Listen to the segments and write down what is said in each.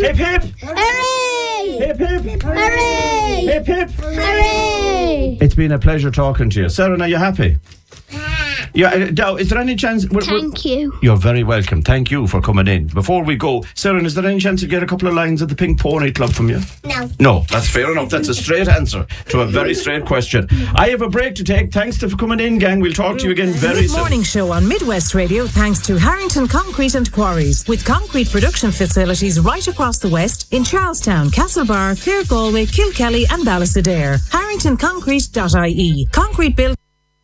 Hip hip! Hooray! Hip hip! Hooray! Hip hip! Hooray! It's been a pleasure talking to you. Sarah, are you happy? Yeah, now, is there any chance... Thank you. You're very welcome. Thank you for coming in. Before we go, Sarah, is there any chance to get a couple of lines at the Pink Pony Club from you? No. No, that's fair enough. That's a straight answer to a very straight question. I have a break to take. Thanks for coming in, gang. We'll talk to you again very Good soon. morning show on Midwest Radio thanks to Harrington Concrete and Quarries, with concrete production facilities right across the West in Charlestown, Castlebar, Clare Galway, Kilkelly and Ballastadair. HarringtonConcrete.ie. Concrete build.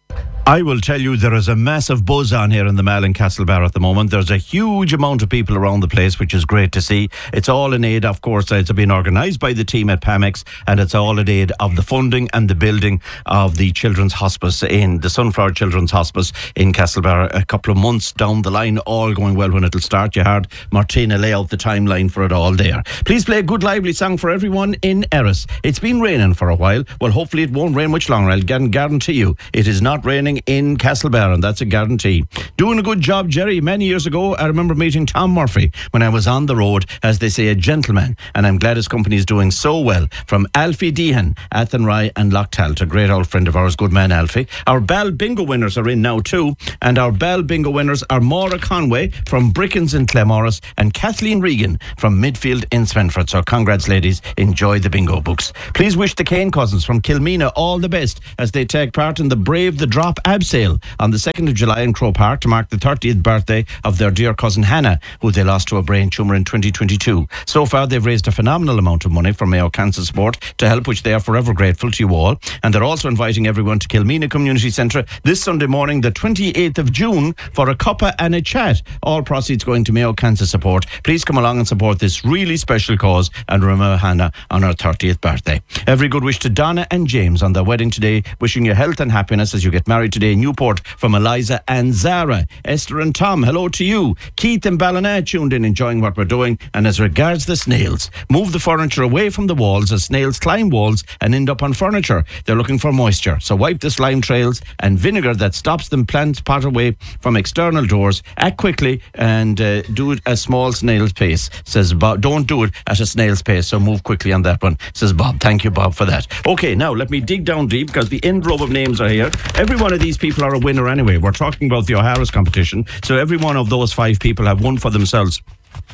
I will tell you, there is a massive buzz on here in the Mall in Castlebar at the moment. There's a huge amount of people around the place, which is great to see. It's all in aid, of course, it's been organised by the team at PAMEX, and it's all in aid of the funding and the building of the Children's Hospice in the Sunflower Children's Hospice in Castlebar. A couple of months down the line, all going well when it'll start. You heard Martina lay out the timeline for it all there. Please play a good lively song for everyone in Erris. It's been raining for a while. Well, hopefully it won't rain much longer. I'll guarantee you it is not raining in Castlebar, and that's a guarantee. Doing a good job, Jerry. Many years ago, I remember meeting Tom Murphy when I was on the road, as they say, a gentleman, and I'm glad his company is doing so well. From Alfie Deehan, Athenry and Lochtalt, a great old friend of ours, good man Alfie. Our Bell Bingo winners are in now too, and our Bell Bingo winners are Maura Conway from Brickens in Clemorris and Kathleen Regan from Midfield in Spenford. So congrats, ladies. Enjoy the bingo books. Please wish the Kane cousins from Kilmena all the best as they take part in the Brave the Drop ab sale on the 2nd of July in Crow Park to mark the 30th birthday of their dear cousin Hannah, who they lost to a brain tumour in 2022. So far, they've raised a phenomenal amount of money for Mayo Cancer Support to help, which they are forever grateful to you all. And they're also inviting everyone to Kilmena Community Centre this Sunday morning, the 28th of June, for a cuppa and a chat. All proceeds going to Mayo Cancer Support. Please come along and support this really special cause and remember Hannah on her 30th birthday. Every good wish to Donna and James on their wedding today. Wishing you health and happiness as you get married today in Newport, from Eliza and Zara. Esther and Tom, hello to you. Keith and Ballina tuned in, enjoying what we're doing. And as regards the snails, move the furniture away from the walls, as snails climb walls and end up on furniture. They're looking for moisture, so wipe the slime trails and vinegar that stops them plant pot away from external doors. Act quickly and do it at a small snail's pace, says Bob. Don't do it at a snail's pace, so move quickly on that one, says Bob. Thank you, Bob, for that. Okay, now let me dig down deep, because the envelope of names are here. Every one of these people are a winner anyway. We're talking about the O'Hara's competition, so every one of those 5 people have won for themselves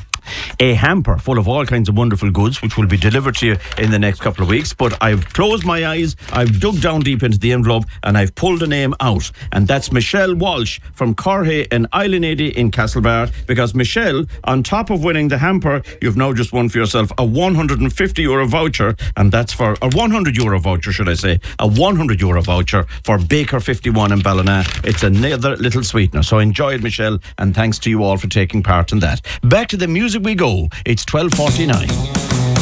a hamper full of all kinds of wonderful goods, which will be delivered to you in the next couple of weeks. But I've closed my eyes, I've dug down deep into the envelope, and I've pulled a name out, and that's Michelle Walsh from Corhay and Islandady in Castlebar. Because Michelle, on top of winning the hamper, you've now just won for yourself a €150 voucher, and that's for a €100 voucher, should I say, a €100 voucher for Baker 51 in Ballina. It's another little sweetener. So enjoy it, Michelle, and thanks to you all for taking part in that. Back to the music we go. It's 12:49.